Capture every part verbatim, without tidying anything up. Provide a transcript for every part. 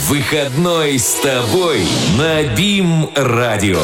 Выходной с тобой на БИМ-радио.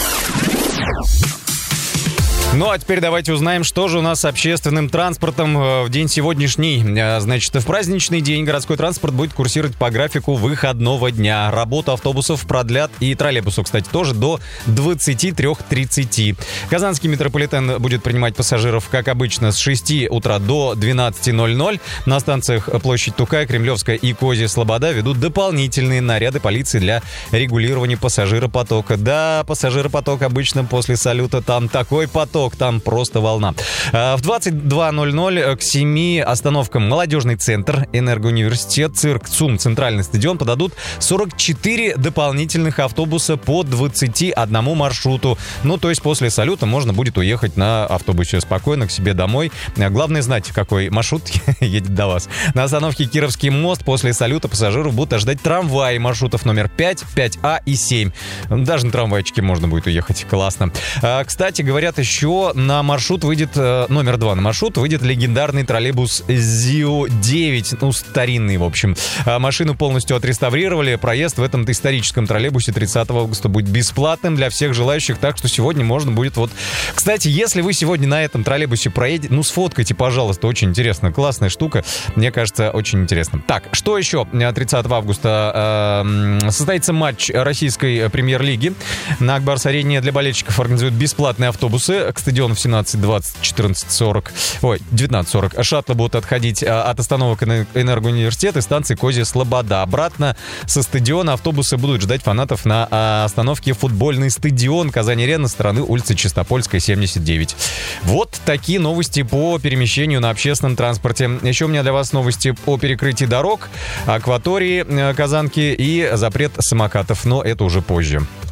Ну, а теперь давайте узнаем, что же у нас с общественным транспортом в день сегодняшний. Значит, в праздничный день городской транспорт будет курсировать по графику выходного дня. Работу автобусов продлят и троллейбусов, кстати, тоже до двадцати трёх тридцати. Казанский метрополитен будет принимать пассажиров, как обычно, с шести утра до двенадцати ноль-ноль. На станциях Площадь Тукай, Кремлевская и Козья Слобода ведут дополнительные наряды полиции для регулирования пассажиропотока. Да, пассажиропоток обычно после салюта там такой поток, там просто волна. В двадцать два ноль-ноль к семи остановкам Молодежный центр, Энергоуниверситет, Цирк, ЦУМ, Центральный стадион подадут сорок четыре дополнительных автобуса по двадцати одному маршруту. Ну, то есть после салюта можно будет уехать на автобусе спокойно к себе домой. Главное знать, какой маршрут едет до вас. На остановке Кировский мост после салюта пассажиров будут ожидать трамваи маршрутов номер пять, пять А и семь. Даже на трамвайчике можно будет уехать. Классно. Кстати, говорят, еще на маршрут выйдет, номер два на маршрут выйдет легендарный троллейбус ЗИО девять, ну, старинный, в общем. Машину полностью отреставрировали. Проезд в этом историческом троллейбусе тридцатого августа будет бесплатным для всех желающих, так что сегодня можно будет вот... Кстати, если вы сегодня на этом троллейбусе проедете, ну, сфоткайте, пожалуйста, очень интересно, классная штука, мне кажется, очень интересно. Так, что еще? тридцатого августа э, состоится матч российской премьер-лиги. На Акбарс-арене для болельщиков организуют бесплатные автобусы к стадиону в семнадцать двадцать, четырнадцать сорок, ой, девятнадцать сорок. Шаттлы будут отходить от остановок Энергоуниверситета и станции Козья Слобода. Обратно со стадиона автобусы будут ждать фанатов на остановке Футбольный стадион Казань-Арена стороны улицы Чистопольская, семьдесят девять. Вот такие новости по перемещению на общественном транспорте. Еще у меня для вас новости о перекрытии дорог, акватории Казанки и запрет самокатов, но это уже позже.